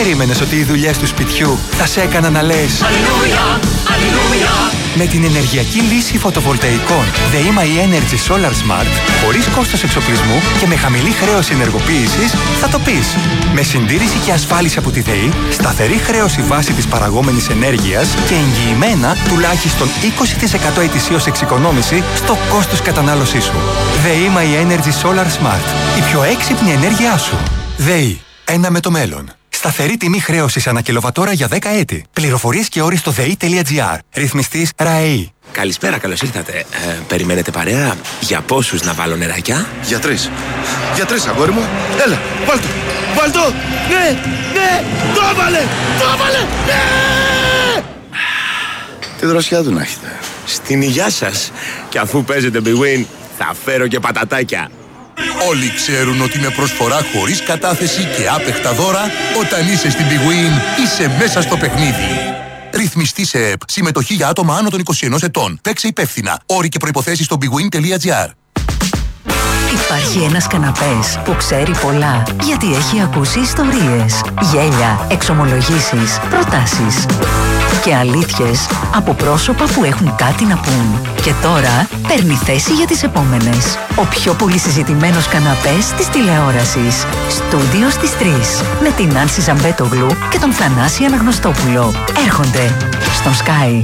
περίμενες ότι οι δουλειές του σπιτιού θα σε έκαναν να λες Αλληλούια, Αλληλούια? Με την ενεργειακή λύση φωτοβολταϊκών ΔΕΗ My Energy Solar Smart, χωρίς κόστος εξοπλισμού και με χαμηλή χρέωση ενεργοποίησης, θα το πεις. Με συντήρηση και ασφάλιση από τη ΔΕΗ, σταθερή χρέωση βάση της παραγόμενης ενέργειας και εγγυημένα τουλάχιστον 20% ετησίως εξοικονόμηση στο κόστος κατανάλωσής σου. ΔΕΗ My Energy Solar Smart. Η πιο έξυπνη ενέργειά σου. ΔΕΗ. Ένα με το μέλλον. Σταθερή τιμή χρέωσης ανά κιλοβατόρα για 10 έτη. Πληροφορίες και όροι στο ΔΕΗ.gr. Ρυθμιστής ΡΑΕΗ. Καλησπέρα, καλώς ήρθατε. Περιμένετε παρέα? Για πόσους να βάλω νεράκια? Για 3. Για 3, αγόρι μου. Έλα, βάλτο. Βάλτο. Ναι, ναι. Το έβαλε. Το έβαλε. Ναι. Τι δροσιά του να έχετε. Στην υγειά σας. Και αφού παίζετε Big Win, θα φέρω και πατατάκια. Όλοι ξέρουν ότι με προσφορά χωρίς κατάθεση και άπεχτα δώρα, όταν είσαι στην Big Win, είσαι μέσα στο παιχνίδι. Ρυθμιστή σε ΕΠ. Συμμετοχή για άτομα άνω των 21 ετών. Παίξε υπεύθυνα. Όροι και προϋποθέσεις στο bigwin.gr. Υπάρχει ένας καναπές που ξέρει πολλά, γιατί έχει ακούσει ιστορίες, γέλια, εξομολογήσεις, προτάσεις και αλήθειες από πρόσωπα που έχουν κάτι να πούν. Και τώρα παίρνει θέση για τις επόμενες. Ο πιο πολύ συζητημένος καναπές της τηλεόρασης. Στούντιο στις 3. Με την Άνση Ζαμπέτογλου και τον Θανάση Αναγνωστόπουλο. Έρχονται στον Sky.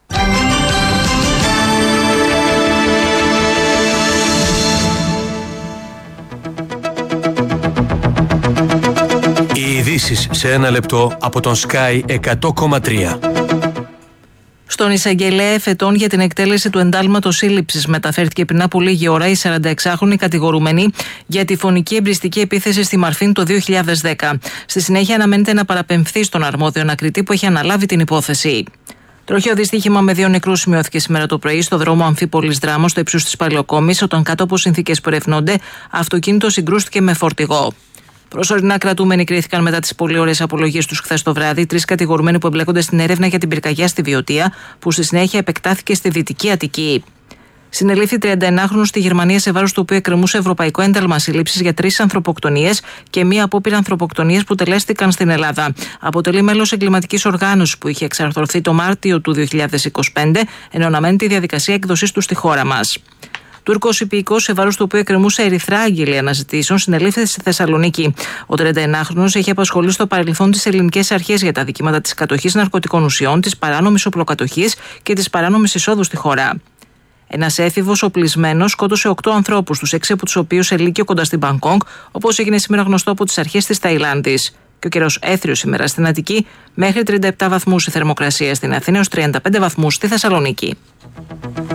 Οι ειδήσεις σε ένα λεπτό από τον Sky 100,3. Στον εισαγγελέα εφετών για την εκτέλεση του εντάλματος σύλληψης μεταφέρθηκε πριν από λίγη ώρα η 46χρονη κατηγορούμενη για τη φωνική εμπριστική επίθεση στη Μαρφίν το 2010. Στη συνέχεια αναμένεται να παραπεμφθεί στον αρμόδιο ανακριτή που έχει αναλάβει την υπόθεση. Τροχαίο δυστύχημα με 2 νεκρούς σημειώθηκε σήμερα το πρωί στο δρόμο Αμφίπολης Δράμος, στο ύψος της Παλαιοκόμης, όταν κάτω από συνθήκες που ερευνώνται, αυτοκίνητο συγκρούστηκε με φορτηγό. Προσωρινά κρατούμενοι κρίθηκαν μετά τις πολύ ωραίες απολογίες τους χθες το βράδυ. 3 κατηγορουμένοι που εμπλέκονται στην έρευνα για την πυρκαγιά στη Βιωτία, που στη συνέχεια επεκτάθηκε στη Δυτική Αττική. Συνελήφθη 31χρονος στη Γερμανία, σε βάρος του οποίου εκκρεμούσε ευρωπαϊκό ένταλμα σύλληψης για 3 ανθρωποκτονίες και 1 απόπειρα ανθρωποκτονίες που τελέστηκαν στην Ελλάδα. Αποτελεί μέλος εγκληματικής οργάνωσης που είχε εξαρθρωθεί το Μάρτιο του 2025, ενώ αναμένει τη διαδικασία έκδοσής του στη χώρα μας. Τούρκος υπηκός, σε βάρος του οποίου εκκρεμούσε ερυθρά αγγελία αναζητήσεων, συνελήφθη στη Θεσσαλονίκη. Ο 31χρονος έχει απασχολήσει στο παρελθόν τις ελληνικές αρχές για τα δικήματα της κατοχής ναρκωτικών ουσιών, της παράνομης οπλοκατοχής και της παράνομης εισόδου στη χώρα. Ένας έφηβος οπλισμένος σκότωσε 8 ανθρώπους, τους 6 από τους οποίους σε Λύκειο κοντά στην Μπαγκόγκ, όπως έγινε σήμερα γνωστό από τις αρχές της Ταϊλάνδης. Και ο καιρός έθριος σήμερα στην Αττική, μέχρι 37 βαθμούς η θερμοκρασία στην Αθήνα, έως 35 βαθμούς στη Θεσσαλονίκη.